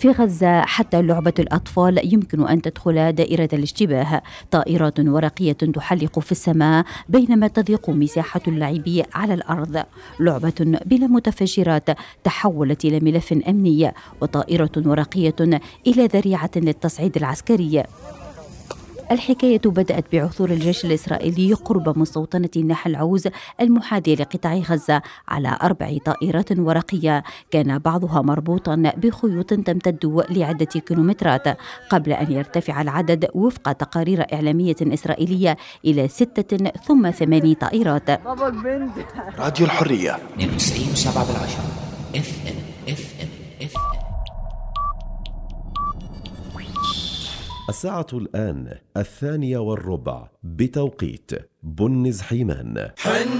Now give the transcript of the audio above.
في غزة حتى لعبة الأطفال يمكن أن تدخل دائرة الاشتباه. طائرات ورقية تحلق في السماء بينما تضيق مساحة اللعب على الأرض. لعبة بلا متفجرات تحولت إلى ملف أمني، وطائرة ورقية إلى ذريعة للتصعيد العسكري. الحكاية بدأت بعثور الجيش الإسرائيلي قرب مستوطنة نحل عوز المحاذية لقطاع غزة على 4 طائرات ورقية، كان بعضها مربوطا بخيوط تمتد لعدة كيلومترات، قبل أن يرتفع العدد وفق تقارير إعلامية إسرائيلية إلى 6 ثم 8 طائرات. راديو الحرية 92.7 FM. الساعة الآن 2:15 بتوقيت بنز حيمان.